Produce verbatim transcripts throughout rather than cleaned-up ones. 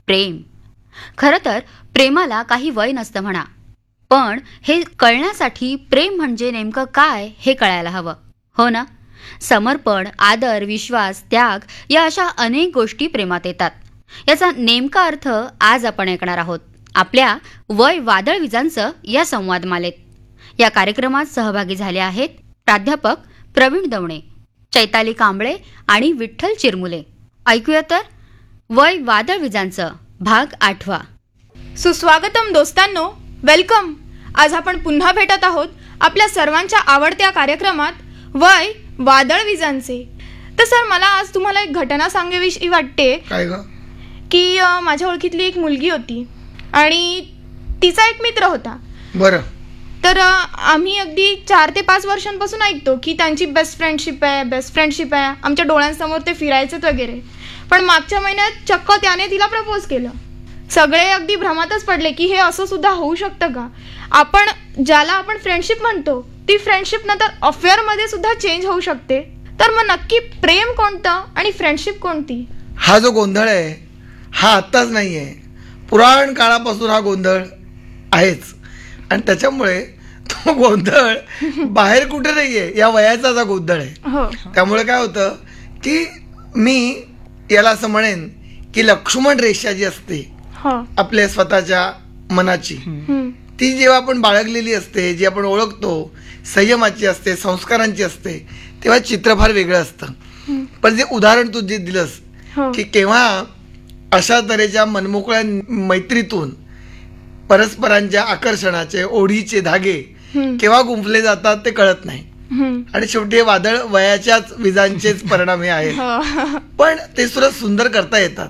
प्रेम. खरं तर प्रेमाला काही वय नसतं म्हणा, पण हे कळण्यासाठी प्रेम म्हणजे नेमकं काय हे कळायला हवं, हो ना? समर्पण, आदर, विश्वास, त्याग या अशा अनेक गोष्टी प्रेमात येतात. याचा नेमका अर्थ आज आपण ऐकणार आहोत आपल्या वय वादळ विजांचं या संवादमालेत. या कार्यक्रमात सहभागी झाले आहेत प्राध्यापक प्रवीण दवणे, चैताली कांबळे आणि विठ्ठल चिरमुले. ऐकूया तर वय वादळ विजांचं भाग आठवा. सुस्वागतम दोस्तांनो, वेलकम. आज आपण पुन्हा भेटत आहोत आपल्या सर्वांच्या आवडत्या कार्यक्रमात वय वादळ विजांचे. तर सर, मला आज तुम्हाला एक घटना सांगावीशी वाटते. काय ग? की अ, माझ्या ओळखीतली एक मुलगी होती आणि तिचा एक मित्र होता. बरं. तर अ, आम्ही अगदी चार ते पाच वर्षांपासून ऐकतो की त्यांची बेस्ट फ्रेंडशिप आहे बेस्ट फ्रेंडशिप आहे आमच्या डोळ्यांसमोर ते फिरायचेत वगैरे. पण मागच्या महिन्यात चक्क त्याने तिला प्रपोज केलं. सगळे अगदी भ्रमातच पडले की हे असं सुद्धा होऊ शकतं का? आपण ज्याला आपण फ्रेंडशिप म्हणतो ती फ्रेंडशिप नंतर अफेअरमध्ये सुद्धा चेंज होऊ शकते. तर मग नक्की प्रेम कोणतं आणि फ्रेंडशिप कोणती? हा जो गोंधळ आहे हा आत्ताच नाही आहे, पुराण काळापासून हा गोंधळ आहेच. आणि त्याच्यामुळे तो गोंधळ बाहेर कुठे नाही आहे, या वयाचाच हा गोंधळ आहे. हो. त्यामुळे काय होतं की मी याला असं म्हणेन की लक्ष्मण रेषा जी असते हो. आपल्या स्वतःच्या मनाची, ती जेव्हा आपण बाळगलेली असते, जी आपण ओळखतो, संयमाची असते, संस्कारांची असते, तेव्हा चित्र फार वेगळं असतं. पण जे उदाहरण तू जे दिलंस हो. की केव्हा अशा तऱ्हेच्या मनमोकळ्या मैत्रीतून परस्परांच्या आकर्षणाचे ओढीचे धागे केव्हा गुंफले जातात ते कळत नाही. आणि शेवटी हे वादळ वयाच्याच विजांचेच परिणाम हे आहेत. पण ते सुद्धा सुंदर करता येतात.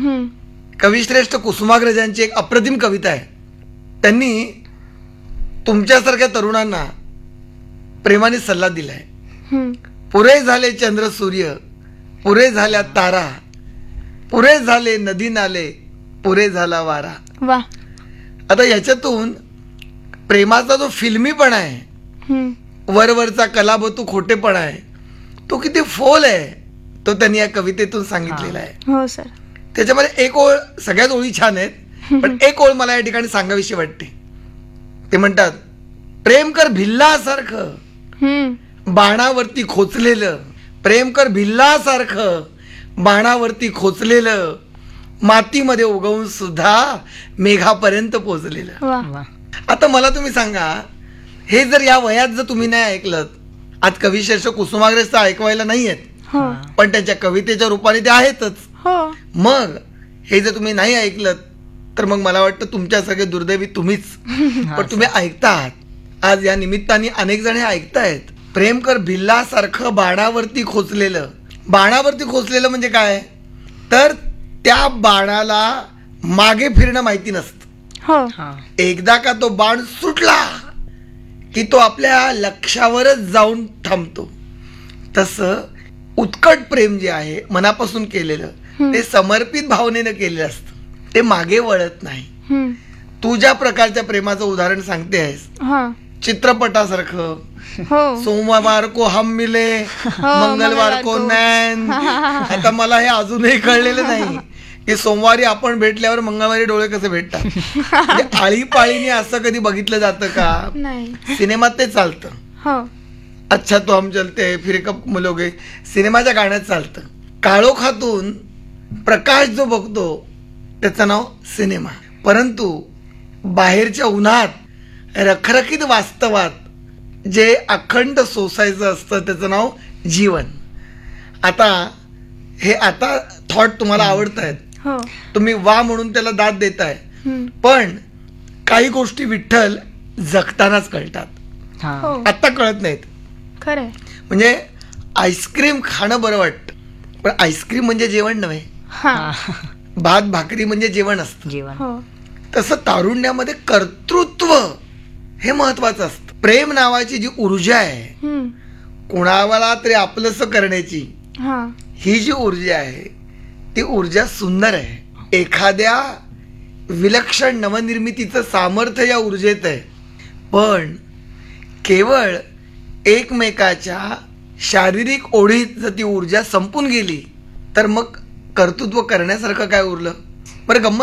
कविश्रेष्ठ कुसुमाग्रजांची एक अप्रतिम कविता आहे. त्यांनी तुमच्यासारख्या तरुणांना प्रेमाने सल्ला दिलाय. पुरे झाले चंद्र सूर्य, पुरे झाल्या तारा, पुरे झाले नदी नाले, पुरे झाला वारा. वा. आता याच्यातून प्रेमाचा जो फिल्मीपणा आहे, वरवरचा कलाबतू खोटेपणा आहे, तो किती फोल आहे तो त्यांनी या कवितेतून सांगितलेला आहे. हो सर. त्याच्यामध्ये एक ओळ, सगळ्याच ओळी छान आहेत, पण एक ओळ मला या ठिकाणी सांगावीशी वाटते. ते म्हणतात, प्रेम कर भिल्लासारखं बाणावरती खोचलेलं, प्रेम कर भिल्लासारखं बाणावरती खोचलेलं, मातीमध्ये उगवून सुद्धा मेघापर्यंत पोचलेलं. आता मला तुम्ही सांगा, हे जर या वयात जर तुम्ही नाही ऐकलं, आज कविश्रेष्ठ कुसुमाग्रज तर ऐकवायला नाही आहेत, पण त्यांच्या कवितेच्या रूपाने ते आहेतच. मग हे जर तुम्ही नाही ऐकलं तर मग मला वाटतं तुमच्या सगळे दुर्दैवी तुम्हीच. पण तुम्ही ऐकता आहात. आज या निमित्ताने अनेक जण हे ऐकतायत. प्रेम कर भिल्लासारखं बाणावरती खोचलेलं. बाणावरती खोचलेलं म्हणजे काय? तर त्या बाणाला मागे फिरणं माहिती नसतं. एकदा का तो बाण सुटला की तो आपल्या लक्षावरच जाऊन थांबतो. तसं उत्कट प्रेम जे आहे मनापासून केलेलं, ते समर्पित भावनेनं केलेलं असतं, ते मागे वळत नाही. तू ज्या प्रकारच्या प्रेमाचं उदाहरण सांगते आहेस, चित्रपटासारखं, सोमवार को हम मिले मंगळवार को नैन. आता मला हे अजूनही कळलेलं नाही की सोमवारी आपण भेटल्यावर मंगळवारी डोळे कसे भेटतात. म्हणजे आळीपाळीने असं कधी बघितलं जातं का? सिनेमात ते चालतं. अच्छा तो हम चलते फिर कब मिलोगे सिनेमाच्या गाण्यात चालतं. काळोखातून प्रकाश जो बघतो त्याचं नाव सिनेमा. परंतु बाहेरच्या उन्हात रखरखीत वास्तवात जे अखंड सोसायचं असतं त्याचं नाव जीवन. आता हे आता थॉट तुम्हाला आवडत आहेत, तुम्ही वा म्हणून त्याला दाद देताय, पण काही गोष्टी विठ्ठल जगतानाच कळतात, आता कळत नाहीत. खरंय. म्हणजे आईस्क्रीम खाणं बरं वाटतं, पण आईस्क्रीम म्हणजे जेवण नव्हे. भात भाकरी म्हणजे जेवण असतं. तसं तारुण्यामध्ये कर्तृत्व हे महत्वाचं असतं. प्रेम नावाची जी ऊर्जा आहे, कुणाला तरी आपलंसं करण्याची ही जी ऊर्जा आहे, ती ऊर्जा सुंदर आहे. एखाद्या विलक्षण नवनिर्मितीचं सामर्थ्य या ऊर्जेत आहे. पण केवळ एकमेकाच्या शारीरिक ओढीत जर ती ऊर्जा संपून गेली तर मग कर्तृत्व करण्यासारखं काय उरलं? बरं, गंमत